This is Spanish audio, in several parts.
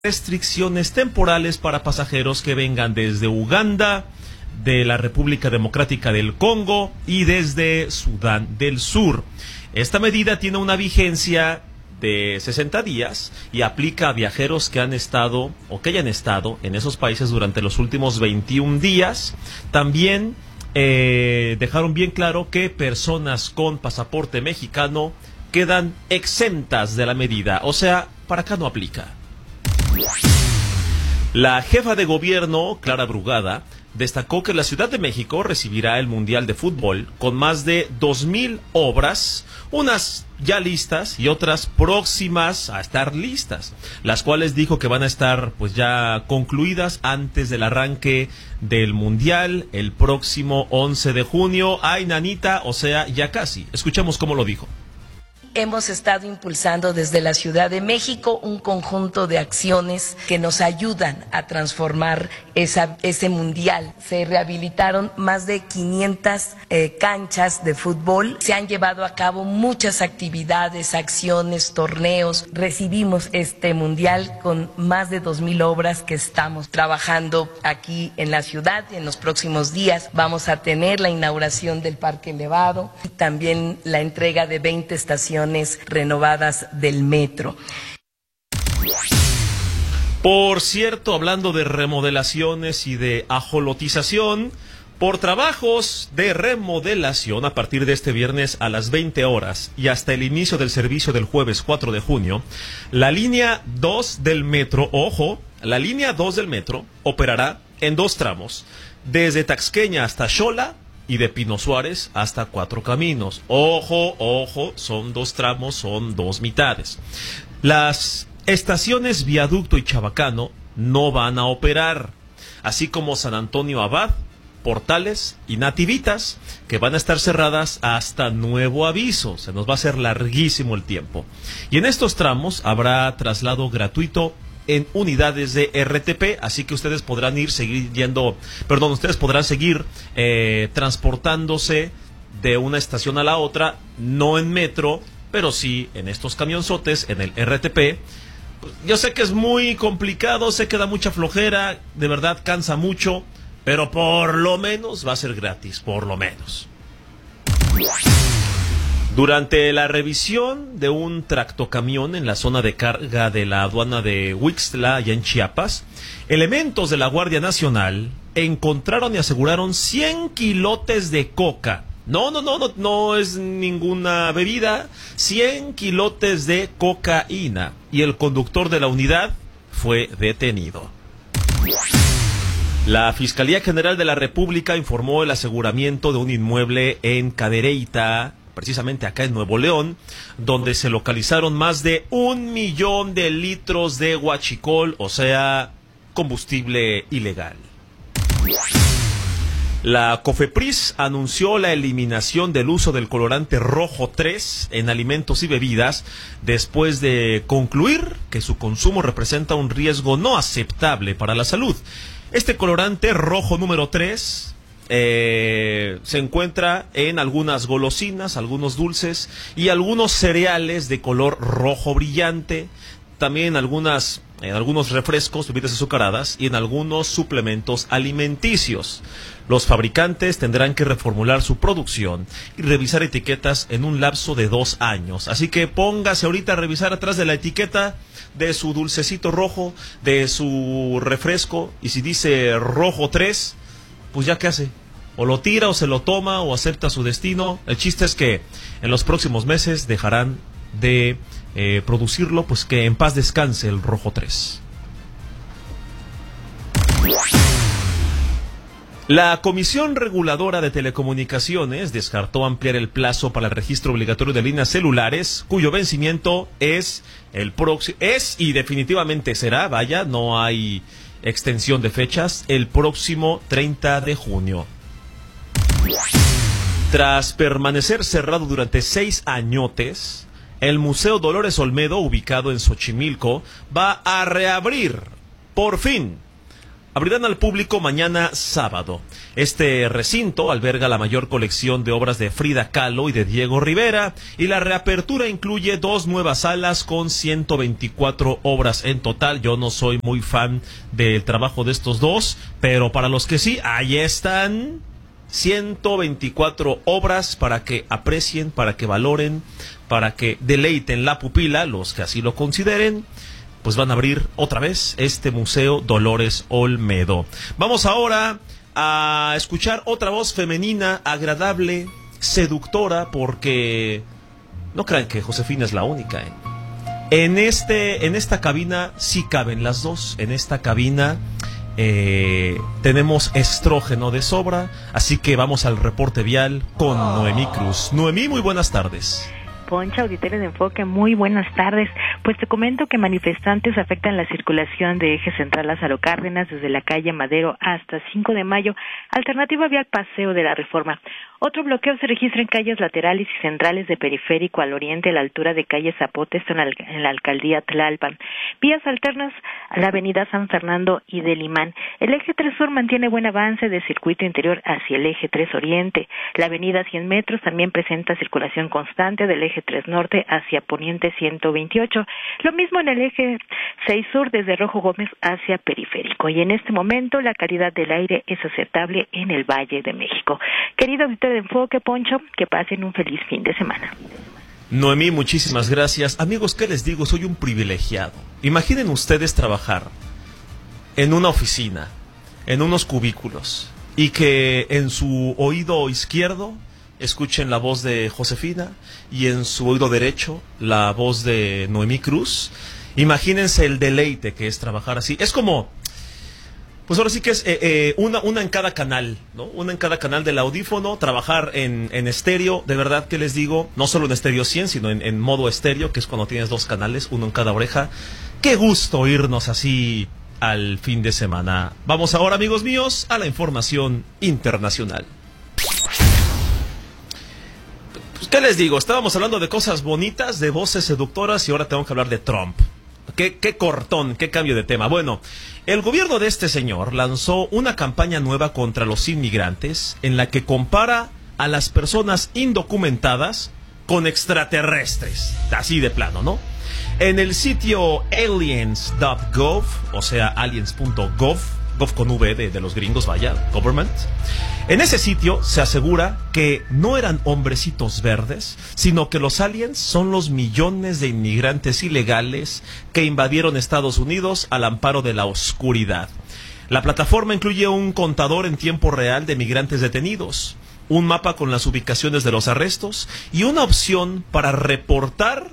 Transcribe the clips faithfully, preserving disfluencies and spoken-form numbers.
restricciones temporales para pasajeros que vengan desde Uganda, de la República Democrática del Congo y desde Sudán del Sur. Esta medida tiene una vigencia de sesenta días y aplica a viajeros que han estado o que hayan estado en esos países durante los últimos veintiún días. También eh, dejaron bien claro que personas con pasaporte mexicano quedan exentas de la medida, o sea, para acá no aplica. La jefa de gobierno, Clara Brugada, destacó que la Ciudad de México recibirá el Mundial de Fútbol con más de dos mil obras, unas ya listas y otras próximas a estar listas, las cuales dijo que van a estar pues ya concluidas antes del arranque del Mundial el próximo once de junio. Ay, nanita, o sea, ya casi. Escuchemos cómo lo dijo. Hemos estado impulsando desde la Ciudad de México un conjunto de acciones que nos ayudan a transformar esa, ese mundial. Se rehabilitaron más de quinientas eh, canchas de fútbol. Se han llevado a cabo muchas actividades, acciones, torneos. Recibimos este mundial con más de dos mil obras que estamos trabajando aquí en la ciudad. En los próximos días vamos a tener la inauguración del Parque Elevado y también la entrega de veinte estaciones renovadas del metro. Por cierto, hablando de remodelaciones y de ajolotización, por trabajos de remodelación a partir de este viernes a las veinte horas y hasta el inicio del servicio del jueves cuatro de junio, la línea dos del metro, ojo, la línea dos del metro operará en dos tramos, desde Taxqueña hasta Xola y de Pino Suárez hasta Cuatro Caminos. Ojo, ojo, son dos tramos, son dos mitades. Las estaciones Viaducto y Chabacano no van a operar, así como San Antonio Abad, Portales y Nativitas, que van a estar cerradas hasta nuevo aviso. Se nos va a hacer larguísimo el tiempo. Y en estos tramos habrá traslado gratuito en unidades de R T P, así que ustedes podrán ir, seguir yendo, perdón, ustedes podrán seguir eh, transportándose de una estación a la otra, no en metro, pero sí en estos camionzotes, en el R T P. Yo sé que es muy complicado, sé que da mucha flojera, de verdad cansa mucho, pero por lo menos va a ser gratis, por lo menos. Durante la revisión de un tractocamión en la zona de carga de la aduana de Huixtla, allá en Chiapas, elementos de la Guardia Nacional encontraron y aseguraron cien kilotes de coca. No, no, no, no, no es ninguna bebida, cien kilotes de cocaína. Y el conductor de la unidad fue detenido. La Fiscalía General de la República informó el aseguramiento de un inmueble en Cadereyta, precisamente acá en Nuevo León, donde se localizaron más de un millón de litros de huachicol, o sea, combustible ilegal. La COFEPRIS anunció la eliminación del uso del colorante rojo tres en alimentos y bebidas después de concluir que su consumo representa un riesgo no aceptable para la salud. Este colorante rojo número tres Eh, se encuentra en algunas golosinas, algunos dulces y algunos cereales de color rojo brillante, también algunas, en algunos refrescos, bebidas azucaradas y en algunos suplementos alimenticios. Los fabricantes tendrán que reformular su producción y revisar etiquetas en un lapso de dos años. Así que póngase ahorita a revisar atrás de la etiqueta de su dulcecito rojo, de su refresco, y si dice rojo tres, pues ya qué hace, o lo tira o se lo toma o acepta su destino. El chiste es que en los próximos meses dejarán de eh, producirlo, pues que en paz descanse el rojo tres. La Comisión Reguladora de Telecomunicaciones descartó ampliar el plazo para el registro obligatorio de líneas celulares, cuyo vencimiento es el próximo, es y definitivamente será, vaya, no hay extensión de fechas, el próximo treinta de junio. Tras permanecer cerrado durante seis añotes, el Museo Dolores Olmedo, ubicado en Xochimilco, va a reabrir, por fin, abrirán al público mañana sábado. Este recinto alberga la mayor colección de obras de Frida Kahlo y de Diego Rivera, y la reapertura incluye dos nuevas salas con ciento veinticuatro obras en total. Yo no soy muy fan del trabajo de estos dos, pero para los que sí, ahí están ciento veinticuatro obras para que aprecien, para que valoren, para que deleiten la pupila, los que así lo consideren. Pues van a abrir otra vez este Museo Dolores Olmedo. Vamos ahora a escuchar otra voz femenina, agradable, seductora, porque no crean que Josefina es la única, ¿eh? En, este, en esta cabina sí caben las dos. En esta cabina eh, tenemos estrógeno de sobra, así que vamos al reporte vial con Noemí Cruz. Noemí, muy buenas tardes. Poncha, auditores de Enfoque, muy buenas tardes. Pues te comento que manifestantes afectan la circulación de eje central Lázaro Cárdenas desde la calle Madero hasta cinco de mayo, alternativa vial Paseo de la Reforma. Otro bloqueo se registra en calles laterales y centrales de Periférico al oriente, a la altura de calle Zapote, esto en la, en la alcaldía Tlalpan. Vías alternas a la avenida San Fernando y del Imán. El eje tres Sur mantiene buen avance de circuito interior hacia el eje tres Oriente. La avenida cien metros también presenta circulación constante del eje tres Norte hacia Poniente ciento veintiocho. Lo mismo en el eje seis Sur desde Rojo Gómez hacia Periférico. Y en este momento la calidad del aire es aceptable en el Valle de México. Querido auditor de Enfoque, Poncho, que pasen un feliz fin de semana. Noemí, muchísimas gracias. Amigos, ¿qué les digo? Soy un privilegiado. Imaginen ustedes trabajar en una oficina, en unos cubículos, y que en su oído izquierdo escuchen la voz de Josefina y en su oído derecho la voz de Noemí Cruz. Imagínense el deleite que es trabajar así. Es como, pues ahora sí que es eh, eh, una, una en cada canal, ¿no? Una en cada canal del audífono, trabajar en, en estéreo, de verdad que les digo, no solo en estéreo cien, sino en, en modo estéreo, que es cuando tienes dos canales, uno en cada oreja. Qué gusto irnos así al fin de semana. Vamos ahora, amigos míos, a la información internacional. Pues, ¿qué les digo? Estábamos hablando de cosas bonitas, de voces seductoras, y ahora tengo que hablar de Trump. Qué, qué cortón, qué cambio de tema. Bueno, el gobierno de este señor lanzó una campaña nueva contra los inmigrantes en la que compara a las personas indocumentadas con extraterrestres. Así de plano, ¿no? En el sitio aliens punto gov, o sea, aliens punto gov, gov con V de, de los gringos, vaya, government. En ese sitio se asegura que no eran hombrecitos verdes, sino que los aliens son los millones de inmigrantes ilegales que invadieron Estados Unidos al amparo de la oscuridad. La plataforma incluye un contador en tiempo real de migrantes detenidos, un mapa con las ubicaciones de los arrestos y una opción para reportar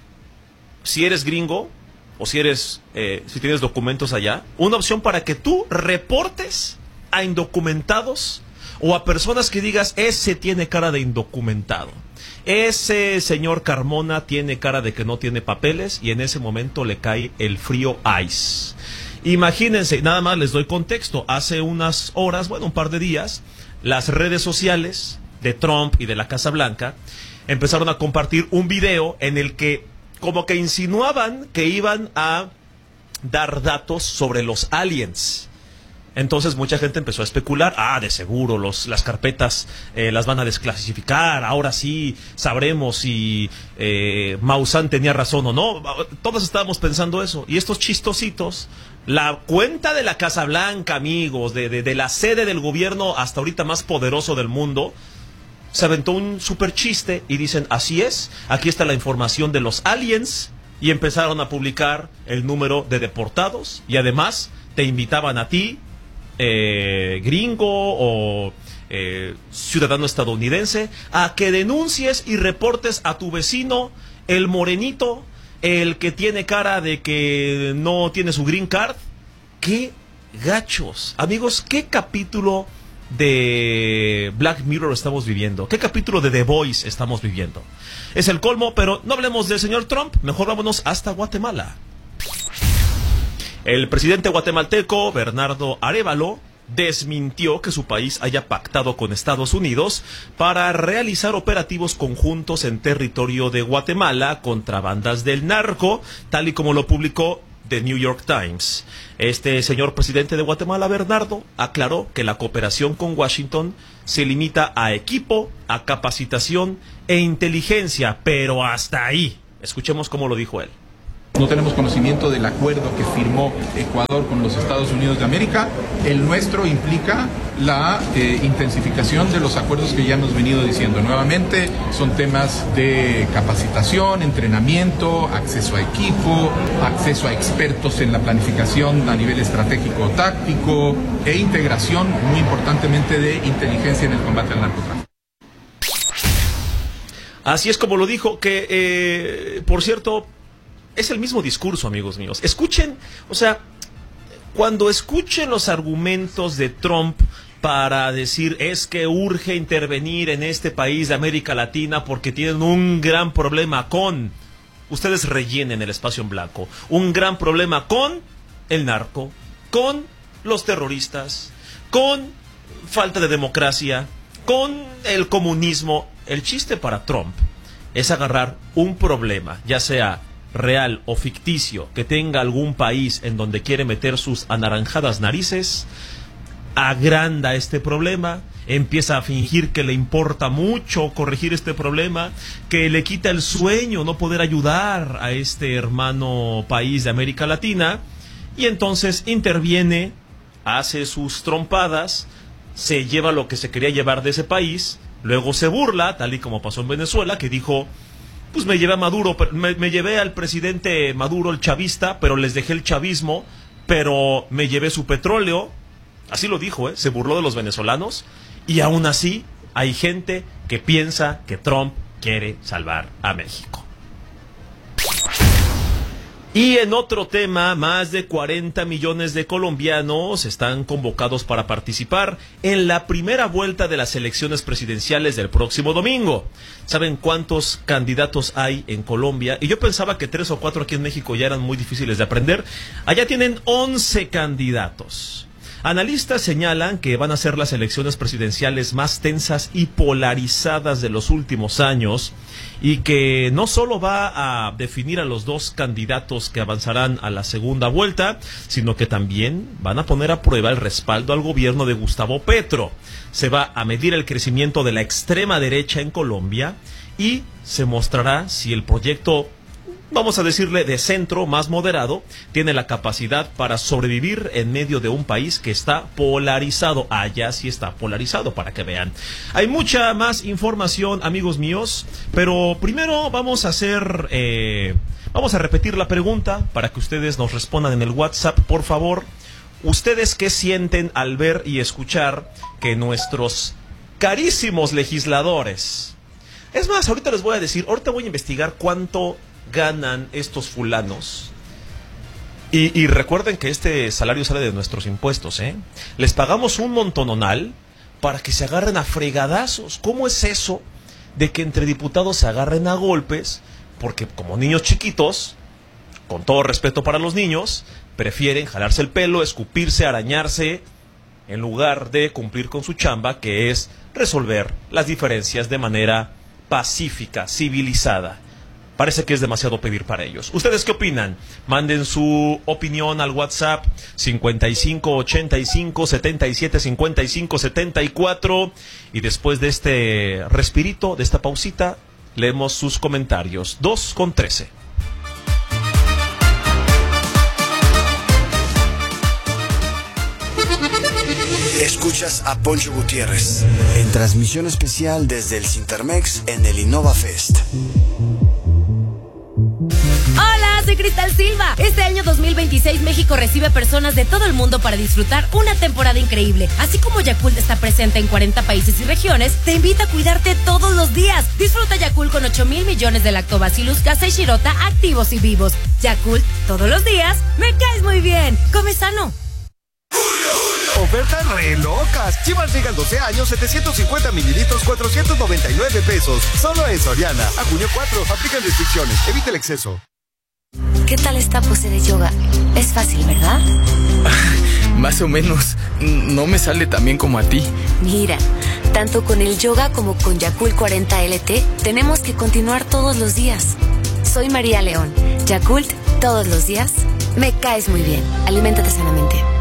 si eres gringo o si eres eh, si tienes documentos allá, una opción para que tú reportes a indocumentados o a personas que digas, ese tiene cara de indocumentado, ese señor Carmona tiene cara de que no tiene papeles, y en ese momento le cae el frío ice. Imagínense, nada más les doy contexto, hace unas horas, bueno, un par de días, las redes sociales de Trump y de la Casa Blanca empezaron a compartir un video en el que como que insinuaban que iban a dar datos sobre los aliens. Entonces mucha gente empezó a especular, ah, de seguro los, las carpetas eh, las van a desclasificar, ahora sí sabremos si eh, Maussan tenía razón o no. Todos estábamos pensando eso. Y estos chistositos, la cuenta de la Casa Blanca, amigos, de, de, de la sede del gobierno hasta ahorita más poderoso del mundo, se aventó un super chiste y dicen, así es, aquí está la información de los aliens, y empezaron a publicar el número de deportados, y además te invitaban a ti, eh, gringo o eh, ciudadano estadounidense, a que denuncies y reportes a tu vecino, el morenito, el que tiene cara de que no tiene su green card. ¡Qué gachos! Amigos, ¿qué capítulo de Black Mirror estamos viviendo? ¿Qué capítulo de The Voice estamos viviendo? Es el colmo, pero no hablemos del señor Trump, mejor vámonos hasta Guatemala. El presidente guatemalteco, Bernardo Arévalo, desmintió que su país haya pactado con Estados Unidos para realizar operativos conjuntos en territorio de Guatemala contra bandas del narco, tal y como lo publicó The New York Times. Este señor presidente de Guatemala, Bernardo, aclaró que la cooperación con Washington se limita a equipo, a capacitación e inteligencia, pero hasta ahí. Escuchemos cómo lo dijo él. No tenemos conocimiento del acuerdo que firmó Ecuador con los Estados Unidos de América. El nuestro implica la eh, intensificación de los acuerdos que ya hemos venido diciendo. Nuevamente, son temas de capacitación, entrenamiento, acceso a equipo, acceso a expertos en la planificación a nivel estratégico táctico e integración, muy importantemente, de inteligencia en el combate al narcotráfico. Así es como lo dijo, que, eh, por cierto, es el mismo discurso, amigos míos. Escuchen, o sea, cuando escuchen los argumentos de Trump para decir es que urge intervenir en este país de América Latina porque tienen un gran problema con, ustedes rellenen el espacio en blanco, un gran problema con el narco, con los terroristas, con falta de democracia, con el comunismo. El chiste para Trump es agarrar un problema, ya sea real o ficticio, que tenga algún país en donde quiere meter sus anaranjadas narices, agranda este problema, empieza a fingir que le importa mucho corregir este problema, que le quita el sueño no poder ayudar a este hermano país de América Latina, y entonces interviene, hace sus trompadas, se lleva lo que se quería llevar de ese país, luego se burla, tal y como pasó en Venezuela, que dijo: pues me llevé a Maduro, me, me llevé al presidente Maduro, el chavista, pero les dejé el chavismo, pero me llevé su petróleo. Así lo dijo, ¿eh? Se burló de los venezolanos. Y aún así hay gente que piensa que Trump quiere salvar a México. Y en otro tema, más de cuarenta millones de colombianos están convocados para participar en la primera vuelta de las elecciones presidenciales del próximo domingo. ¿Saben cuántos candidatos hay en Colombia? Y yo pensaba que tres o cuatro aquí en México ya eran muy difíciles de aprender. Allá tienen once candidatos. Analistas señalan que van a ser las elecciones presidenciales más tensas y polarizadas de los últimos años, y que no solo va a definir a los dos candidatos que avanzarán a la segunda vuelta, sino que también van a poner a prueba el respaldo al gobierno de Gustavo Petro. Se va a medir el crecimiento de la extrema derecha en Colombia y se mostrará si el proyecto, vamos a decirle, de centro más moderado, tiene la capacidad para sobrevivir en medio de un país que está polarizado. Allá sí está polarizado, para que vean. Hay mucha más información, amigos míos, pero primero vamos a hacer, eh, vamos a repetir la pregunta para que ustedes nos respondan en el WhatsApp, por favor. ¿Ustedes qué sienten al ver y escuchar que nuestros carísimos legisladores, es más, ahorita les voy a decir, ahorita voy a investigar cuánto ganan estos fulanos? Y, y recuerden que este salario sale de nuestros impuestos, ¿eh? Les pagamos un montononal para que se agarren a fregadazos. ¿Cómo es eso de que entre diputados se agarren a golpes? Porque como niños chiquitos, con todo respeto para los niños, prefieren jalarse el pelo, escupirse, arañarse, en lugar de cumplir con su chamba, que es resolver las diferencias de manera pacífica, civilizada. Parece que es demasiado pedir para ellos. ¿Ustedes qué opinan? Manden su opinión al WhatsApp cincuenta y cinco ochenta y cinco setenta y siete cincuenta y cinco setenta y cuatro, y después de este respirito, de esta pausita, leemos sus comentarios. dos con trece. Escuchas a Poncho Gutiérrez en transmisión especial desde el Cintermex en el Innova Fest. Hola, soy Cristal Silva. Este año dos mil veintiséis México recibe personas de todo el mundo para disfrutar una temporada increíble. Así como Yakult está presente en cuarenta países y regiones, te invita a cuidarte todos los días. Disfruta Yakult con ocho mil millones de lactobacillus casei shirota activos y vivos. Yakult, todos los días, me caes muy bien. Come sano. Ofertas re locas. Chivas Regal doce años, setecientos cincuenta mililitros, cuatrocientos noventa y nueve pesos. Solo en Soriana. A junio cuatro. Aplican restricciones. Evita el exceso. ¿Qué tal esta pose de yoga? Es fácil, ¿verdad? Más o menos. No me sale tan bien como a ti. Mira, tanto con el yoga como con Yakult cuarenta L T, tenemos que continuar todos los días. Soy María León. Yakult, todos los días, Me caes muy bien. Aliméntate sanamente.